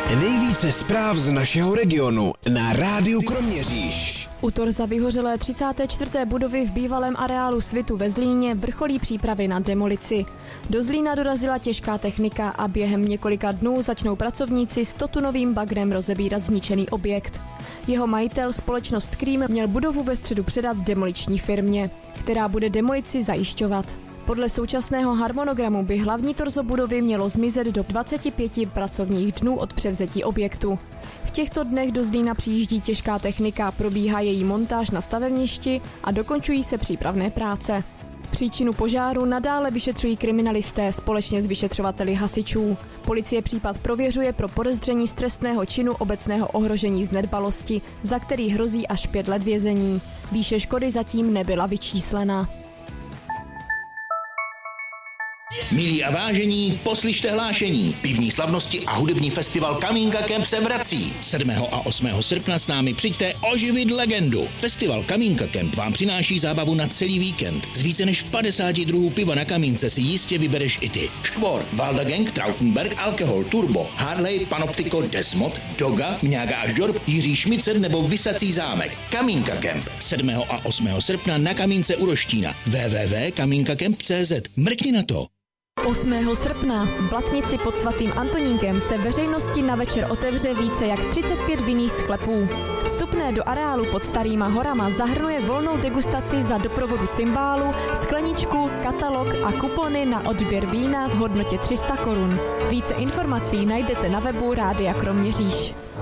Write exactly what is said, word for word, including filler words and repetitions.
Nejvíce zpráv z našeho regionu na Rádiu Kroměříž. U torza vyhořelé třicáté čtvrté budovy v bývalém areálu Svitu ve Zlíně vrcholí přípravy na demolici. Do Zlína dorazila těžká technika a během několika dnů začnou pracovníci s stotunovým bagrem rozebírat zničený objekt. Jeho majitel, společnost Krým, měl budovu ve středu předat demoliční firmě, která bude demolici zajišťovat. Podle současného harmonogramu by hlavní torzo budovy mělo zmizet do dvaceti pěti pracovních dnů od převzetí objektu. V těchto dnech do Zlína přijíždí těžká technika, probíhá její montáž na stavebništi a dokončují se přípravné práce. Příčinu požáru nadále vyšetřují kriminalisté společně s vyšetřovateli hasičů. Policie případ prověřuje pro podezření z trestného činu obecného ohrožení z nedbalosti, za který hrozí až pět let vězení. Výše škody zatím nebyla vyčíslena. Milí a vážení, poslyšte hlášení. Pivní slavnosti a hudební festival Kamínka Camp se vrací. sedmého a osmého srpna s námi přijďte oživit legendu. Festival Kamínka Camp vám přináší zábavu na celý víkend. Z více než padesáti druhů piva na kamínce si jistě vybereš i ty. Škvor, Valda Gang, Trautenberg, Alkohol, Turbo, Harley, Panoptico, Desmod, Doga, Mňága až Dorb, Jiří Šmicet nebo Vysací zámek. Kamínka Camp. sedmého a osmého srpna na Kamínce u Roštína. w w w tečka kamínka camp tečka c z. Mrkni na to. osmého srpna v Blatnici pod svatým Antonínkem se veřejnosti na večer otevře více jak třicet pět vinných sklepů. Vstupné do areálu pod Starýma horama zahrnuje volnou degustaci za doprovodu cymbálu, skleničku, katalog a kupony na odběr vína v hodnotě tři sta korun. Více informací najdete na webu Rádia Kroměříž.